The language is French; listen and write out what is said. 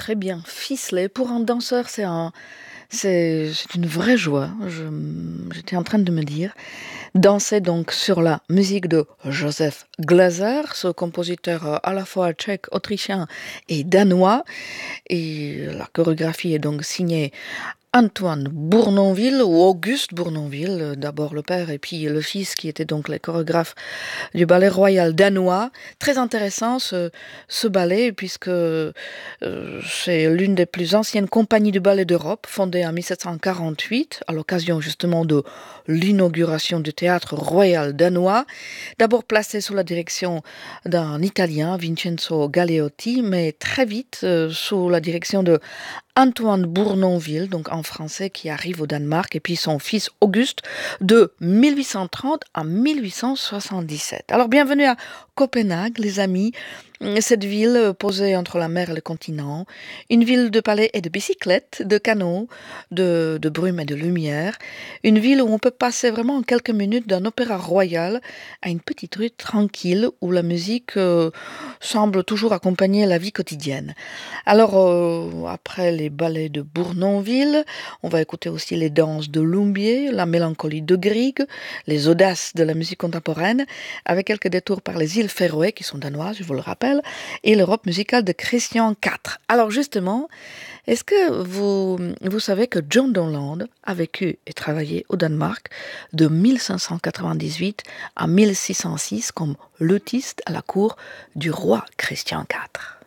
très bien ficelé. Pour un danseur, c'est une vraie joie. J'étais en train de me dire. Danser donc sur la musique de Joseph Glaser, ce compositeur à la fois tchèque, autrichien et danois. Et la chorégraphie est donc signée Antoine Bournonville ou Auguste Bournonville, d'abord le père et puis le fils qui était donc les chorégraphes du ballet royal danois. Très intéressant ce ballet puisque c'est l'une des plus anciennes compagnies de ballet d'Europe, fondée en 1748 à l'occasion justement de l'inauguration du théâtre royal danois. D'abord placé sous la direction d'un Italien, Vincenzo Galeotti, mais très vite sous la direction de Antoine Bournonville, donc en français, qui arrive au Danemark, et puis son fils Auguste, de 1830 à 1877. Alors, bienvenue à Copenhague, les amis. Cette ville posée entre la mer et le continent, une ville de palais et de bicyclettes, de canaux, de brume et de lumière, une ville où on peut passer vraiment en quelques minutes d'un opéra royal à une petite rue tranquille où la musique semble toujours accompagner la vie quotidienne. Alors, après les ballets de Bournonville, on va écouter aussi les danses de Lumbier, la mélancolie de Grieg, les audaces de la musique contemporaine, avec quelques détours par les îles Féroé, qui sont danoises, je vous le rappelle, et l'Europe musicale de Christian IV. Alors justement, est-ce que vous savez que John Donland a vécu et travaillé au Danemark de 1598 à 1606 comme luthiste à la cour du roi Christian IV?